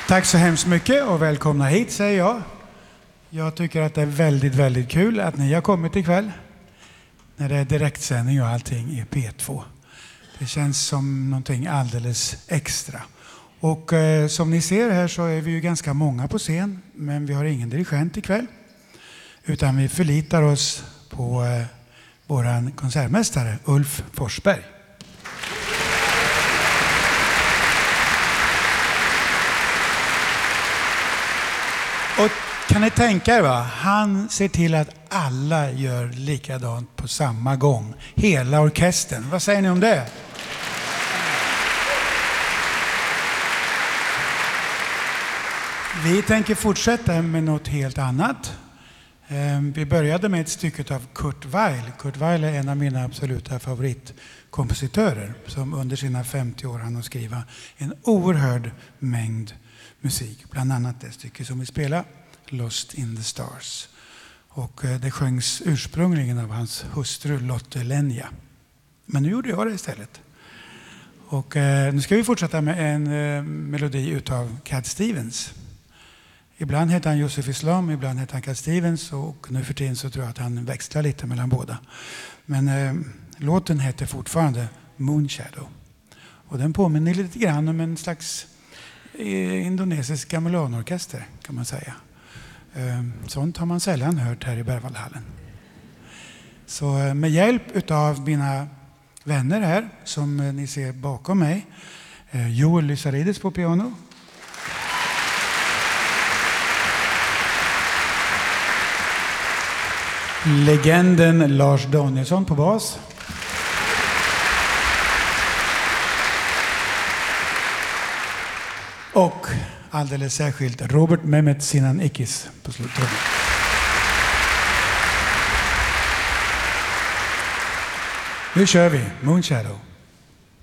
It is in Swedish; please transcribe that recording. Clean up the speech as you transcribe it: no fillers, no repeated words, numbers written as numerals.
Tack så hemskt mycket och välkomna hit, säger jag. Jag tycker att det är väldigt, väldigt kul att ni har kommit ikväll. När det är direktsändning och allting i P2. Det känns som någonting alldeles extra. Och som ni ser här så är vi ju ganska många på scen. Men vi har ingen dirigent ikväll. Utan vi förlitar oss på våran konsertmästare Ulf Forsberg. Och kan ni tänka er, va? Han ser till att alla gör likadant på samma gång. Hela orkestern. Vad säger ni om det? Vi tänker fortsätta med något helt annat. Vi började med ett stycke av Kurt Weill. Kurt Weill är en av mina absoluta favoritkompositörer som under sina 50 år hann att skriva en oerhörd mängd musik. Bland annat det stycke som vi spelar, Lost in the Stars. Och det sjöngs ursprungligen av hans hustru Lotte Lenya. Men nu gjorde jag det istället. Och nu ska vi fortsätta med en melodi utav Cat Stevens. Ibland heter han Josef Islam, ibland heter han Cat Stevens och nu för tiden så tror jag att han växlar lite mellan båda. Men låten heter fortfarande Moonshadow. Och den påminner lite grann om en slags indonesisk gamelan-orkester kan man säga. Sånt har man sällan hört här i Berwaldhallen. Så med hjälp av mina vänner här som ni ser bakom mig. Joel Lysarides på piano. Legenden Lars Danielsson på bas. Och alldeles särskilt Robert Mehmet Sinan Ikis på slutet. Nu kör vi Moonshadow.